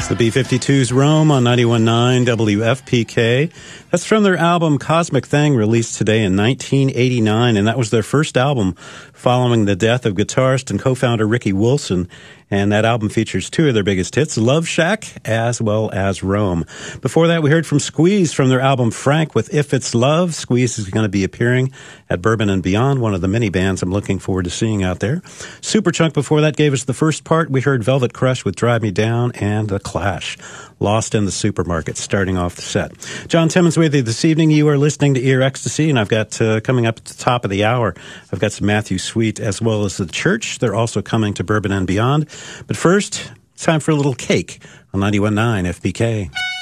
The B-52s Rome on 91.9 WFPK. That's from their album Cosmic Thing, released today in 1989, and that was their first album following the death of guitarist and co-founder Ricky Wilson. And that album features two of their biggest hits, Love Shack as well as Rome. Before that, we heard from Squeeze from their album Frank with If It's Love. Squeeze is going to be appearing at Bourbon and Beyond, one of the many bands I'm looking forward to seeing out there. Superchunk before that gave us the first part. We heard Velvet Crush with Drive Me Down and The Clash, Lost in the Supermarket, starting off the set. John Timmons with you this evening. You are listening to Ear Ecstasy, and I've got coming up at the top of the hour, I've got some Matthew Sweet as well as The Church. They're also coming to Bourbon and Beyond. But first, it's time for a little cake on 91.9 FPK.